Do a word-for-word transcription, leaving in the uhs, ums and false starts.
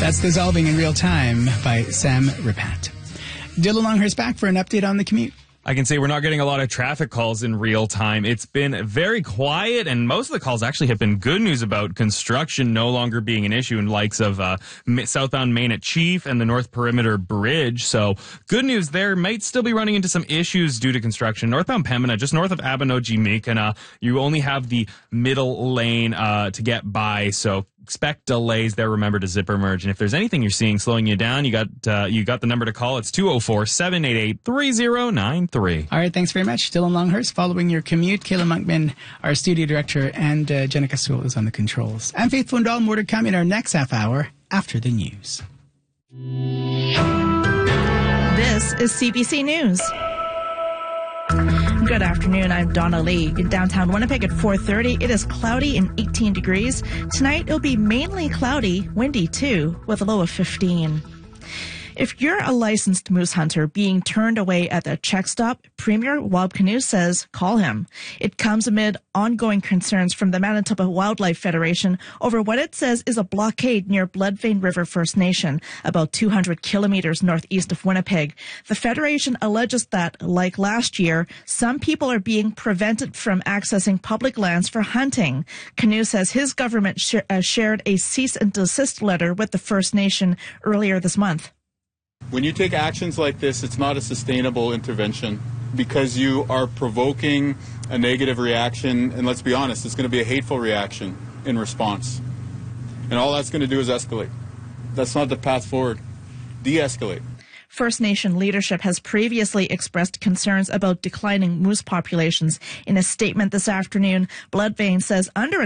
That's Dissolving in Real Time by Sam Ripat. Dylan Longhurst back for an update on the commute. I can say we're not getting a lot of traffic calls in real time. It's been very quiet, and most of the calls actually have been good news about construction no longer being an issue in likes of uh, southbound Main at Chief and the North Perimeter Bridge. So good news there. Might still be running into some issues due to construction. Northbound Pembina, just north of Abinogi-Meekina, you only have the middle lane uh, to get by, so expect delays there. Remember to zipper merge. And if there's anything you're seeing slowing you down, you got uh, you got the number to call. It's two oh four, seven eight eight, three oh nine three. All right, thanks very much. Dylan Longhurst following your commute. Kayla Monkman, our studio director, and uh, Jenica Sewell is on the controls. I'm Faith Fundal. More to come in our next half hour after the news. This is C B C News. Good afternoon. I'm Donna Lee. In downtown Winnipeg at four thirty, it is cloudy and eighteen degrees. Tonight, it'll be mainly cloudy, windy too, with a low of fifteen. If you're a licensed moose hunter being turned away at the check stop, Premier Wab Kinew says call him. It comes amid ongoing concerns from the Manitoba Wildlife Federation over what it says is a blockade near Bloodvein River First Nation, about two hundred kilometers northeast of Winnipeg. The Federation alleges that, like last year, some people are being prevented from accessing public lands for hunting. Kinew says his government sh- uh, shared a cease and desist letter with the First Nation earlier this month. When you take actions like this, it's not a sustainable intervention because you are provoking a negative reaction, and let's be honest, it's going to be a hateful reaction in response. And all that's going to do is escalate. That's not the path forward. De-escalate. First Nation leadership has previously expressed concerns about declining moose populations. In a statement this afternoon, Bloodvein says under